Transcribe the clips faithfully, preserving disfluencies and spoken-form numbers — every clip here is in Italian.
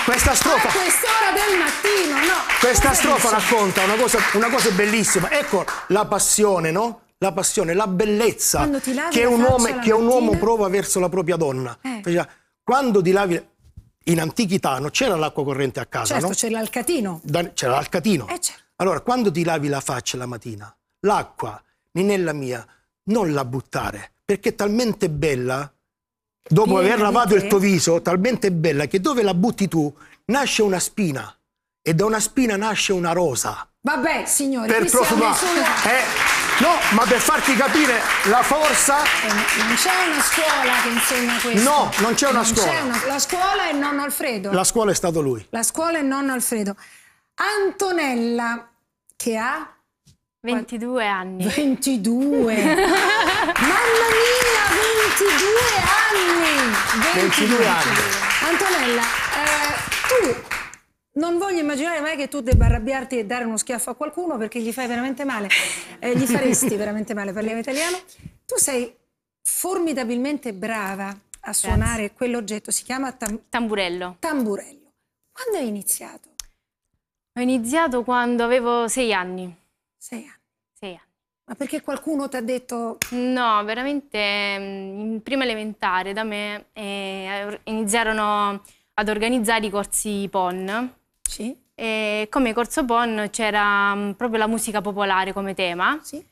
questa strofa, a quest'ora del mattino, no. Questa Cosa strofa dice? racconta una cosa, una cosa bellissima. Ecco la passione, no? La passione, la bellezza Quando ti lavi che, la un faccia uomo, la che un uomo mattina? prova verso la propria donna. Eh. Cioè, quando ti lavi, in antichità non c'era l'acqua corrente a casa, Certo, no? c'era l'alcatino. Da- C'era l'alcatino. Eh, certo. Allora, quando ti lavi la faccia la mattina, l'acqua, Ninella mia, non la buttare, perché è talmente bella, dopo Piena aver di lavato te. il tuo viso, talmente bella che dove la butti tu nasce una spina e da una spina nasce una rosa. Vabbè, signori, Per qui siamo profumare. sulla... Eh, no, ma per farti capire la forza... Eh, non c'è una scuola che insegna questo. No, non c'è una Non scuola. c'è una- La scuola è nonno Alfredo. La scuola è stato lui. La scuola è nonno Alfredo. Antonella, che ha ventidue anni. ventidue. Mamma mia, ventidue anni. ventidue anni. Antonella, eh, tu non voglio immaginare mai che tu debba arrabbiarti e dare uno schiaffo a qualcuno perché gli fai veramente male. Eh, gli faresti veramente male, parliamo italiano. Tu sei formidabilmente brava a suonare quell'oggetto, si chiama tam- Tamburello. tamburello. Quando hai iniziato? Ho iniziato quando avevo sei anni. Sei anni. Sei anni. Ma perché qualcuno ti ha detto... No, veramente mm, in prima elementare da me eh, iniziarono ad organizzare i corsi P O N. Sì? E come corso P O N c'era mm, proprio la musica popolare come tema. Sì?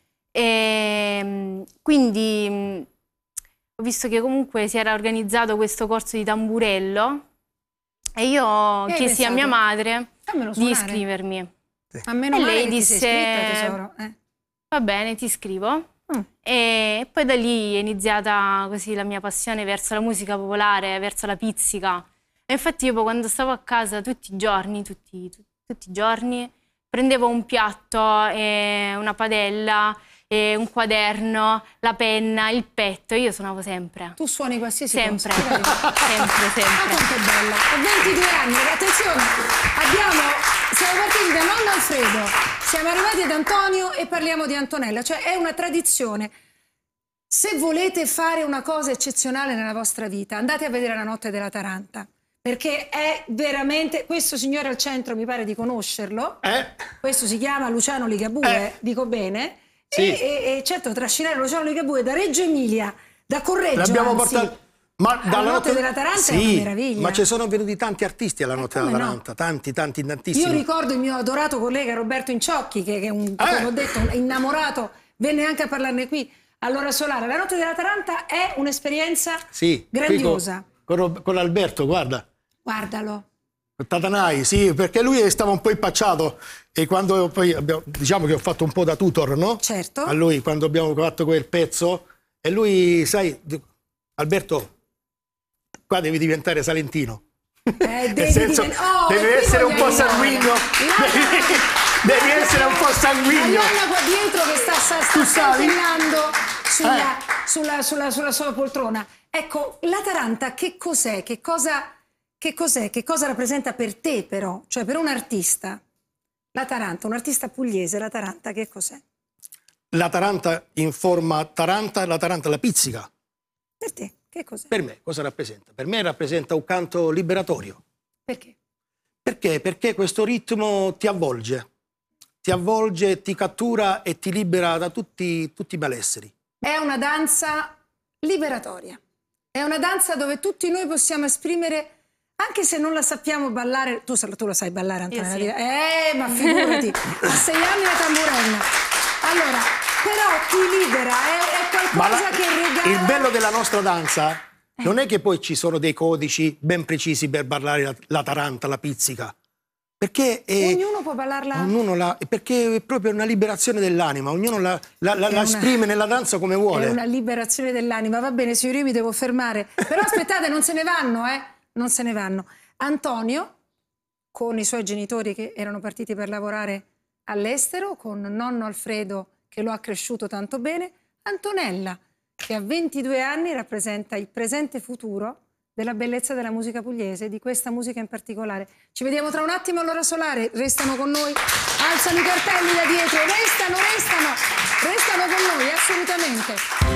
E, mm, quindi mm, ho visto che comunque si era organizzato questo corso di tamburello e io Che hai chiesi a pensato? mia madre Fammelo di suonare. iscrivermi. A meno E male lei che ti disse- sei iscritta, tesoro. Eh. Va bene, ti iscrivo. Mm. E poi da lì è iniziata così la mia passione verso la musica popolare, verso la pizzica. E infatti io poi quando stavo a casa tutti i giorni, tutti, tu- tutti i giorni, prendevo un piatto, e una padella, e un quaderno, la penna, il petto, io suonavo sempre. Tu suoni qualsiasi Sempre, cosa. sempre, Ah, sempre. quanto è bella. Ho ventidue anni, attenzione, abbiamo, siamo partiti da nonno Alfredo, siamo arrivati ad Antonio e parliamo di Antonella, cioè è una tradizione. Se volete fare una cosa eccezionale nella vostra vita, andate a vedere La notte della Taranta, perché è veramente, questo signore al centro mi pare di conoscerlo, Eh? questo si chiama Luciano Ligabue, Eh. dico bene, Sì. e, e- e certo trascinare Luciano Ligabue da Reggio Emilia, da Correggio, L'abbiamo anzi, portato... Ma alla notte della Taranta sì, è una meraviglia. ma ci sono venuti tanti artisti alla notte come della no? Taranta, tanti, tanti, tantissimi. Io ricordo il mio adorato collega Roberto Inciocchi, che, che è un, Eh. come ho detto, un innamorato, venne anche a parlarne qui all'ora solare. La notte della Taranta è un'esperienza Sì, qui grandiosa. Con, con, Rob- con Alberto, guarda, Guardalo. Tatanai, sì, perché lui stava un po' impacciato e quando poi abbiamo, diciamo che ho fatto un po' da tutor, no? Certo. A lui quando abbiamo fatto quel pezzo e lui, sai, dico, Alberto, qua devi diventare salentino. Eh, Nel devi senso, diven- oh, devi e qui essere un voglio po' arrivare. sanguigno. La- Devi essere un po' sanguigno. La nonna qua dietro che sta, sta, sta Tu stavi? saltellando sulla, Eh. sulla, sulla, sulla sua poltrona. Ecco, la Taranta che cos'è? Che cosa, che cos'è? Che cosa rappresenta per te però? Cioè per un artista? La Taranta, un artista pugliese, la Taranta che cos'è? La Taranta in forma Taranta, la Taranta la pizzica. Per te, che cos'è? Per me cosa rappresenta? Per me rappresenta un canto liberatorio. Perché? Perché? Perché questo ritmo ti avvolge, ti avvolge, ti cattura e ti libera da tutti, tutti i malesseri. È una danza liberatoria. È una danza dove tutti noi possiamo esprimere, anche se non la sappiamo ballare. Tu, tu la sai ballare, Antonella? Io sì. Eh, ma figurati, a sei anni la tamburella. Allora, però ti libera, è, è Ma qualcosa la- che regala... il bello della nostra danza non è che poi ci sono dei codici ben precisi per ballare la, la taranta, la pizzica. Perché è, Ognuno può ballarla... ognuno la, perché è proprio una liberazione dell'anima, ognuno la, la, la, È la una- esprime nella danza come vuole. È una liberazione dell'anima. Va bene, signori, io mi devo fermare. Però aspettate, non se ne vanno, eh? Non se ne vanno. Antonio, con i suoi genitori che erano partiti per lavorare all'estero, con nonno Alfredo che lo ha cresciuto tanto bene, Antonella, che a ventidue anni rappresenta il presente e futuro della bellezza della musica pugliese, di questa musica in particolare. Ci vediamo tra un attimo all'ora solare, restano con noi, alzano i cartelli da dietro, restano, restano, restano con noi, assolutamente.